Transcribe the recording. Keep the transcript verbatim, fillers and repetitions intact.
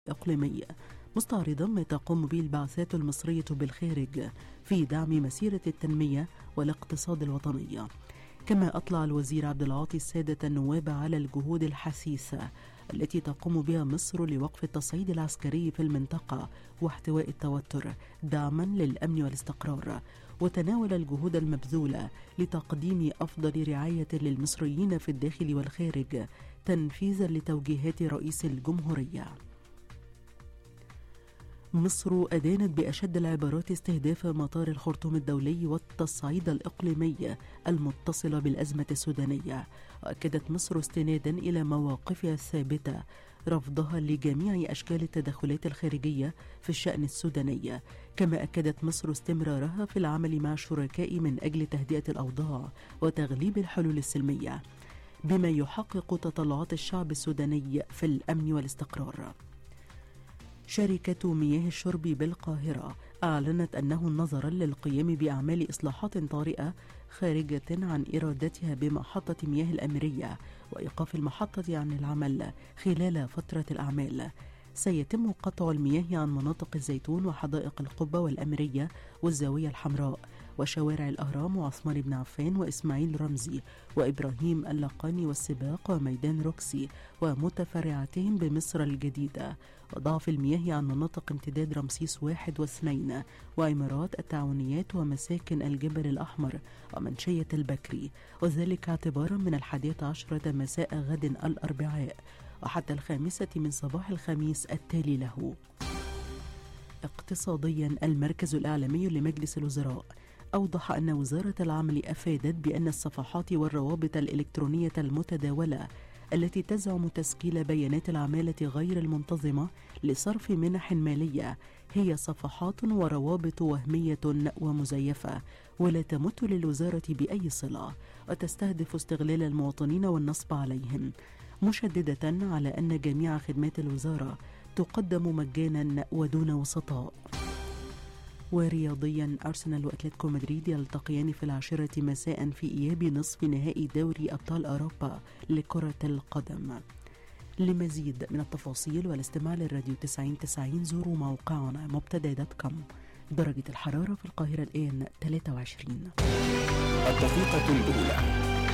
إقليمي، مستعرضا ما تقوم به البعثات المصرية بالخارج في دعم مسيرة التنمية والاقتصاد الوطني. كما أطلع الوزير عبد العاطي السادة النواب على الجهود الحثيثة التي تقوم بها مصر لوقف التصعيد العسكري في المنطقة واحتواء التوتر دعما للأمن والاستقرار، وتناول الجهود المبذولة لتقديم أفضل رعاية للمصريين في الداخل والخارج تنفيذا لتوجيهات رئيس الجمهورية. مصر أدانت بأشد العبارات استهداف مطار الخرطوم الدولي والتصعيد الإقليمي المتصل بالأزمة السودانية، وأكدت مصر استنادا إلى مواقفها الثابتة رفضها لجميع أشكال التدخلات الخارجية في الشأن السوداني. كما أكدت مصر استمرارها في العمل مع الشركاء من أجل تهدئة الأوضاع وتغليب الحلول السلمية بما يحقق تطلعات الشعب السوداني في الأمن والاستقرار. شركة مياه الشرب بالقاهرة أعلنت أنه نظرا للقيام بأعمال إصلاحات طارئة خارجة عن إرادتها بمحطة مياه الأميرية وإيقاف المحطة عن العمل خلال فترة الأعمال، سيتم قطع المياه عن مناطق الزيتون وحدائق القبة والأميرية والزاوية الحمراء وشوارع الأهرام وعثمان بن عفان وإسماعيل رمزي وإبراهيم اللقاني والسباق وميدان روكسي ومتفرعاتهم بمصر الجديدة، وضعف المياه عن مناطق امتداد رمسيس واحد واثنين وإمارات التعاونيات ومساكن الجبل الأحمر ومنشية البكري، وذلك اعتبارا من الحادية عشرة مساء غد الأربعاء وحتى الخامسة من صباح الخميس التالي له. اقتصاديا، المركز الإعلامي لمجلس الوزراء أوضح أن وزارة العمل أفادت بأن الصفحات والروابط الإلكترونية المتداولة التي تزعم تسجيل بيانات العمالة غير المنتظمة لصرف منح مالية هي صفحات وروابط وهمية ومزيفة ولا تمت للوزارة بأي صلة، وتستهدف استغلال المواطنين والنصب عليهم، مشددة على أن جميع خدمات الوزارة تقدم مجانا ودون وسطاء. ورياضيا، أرسنال وأتلتيكو مدريد يلتقيان في العاشرة مساء في إياب نصف نهائي دوري أبطال أوروبا لكرة القدم. لمزيد من التفاصيل والاستماع للراديو تسعين تسعين زوروا موقعنا مبتدا دوت كوم. درجة الحرارة في القاهرة الآن ثلاثة وعشرين. الدقيقة الأولى.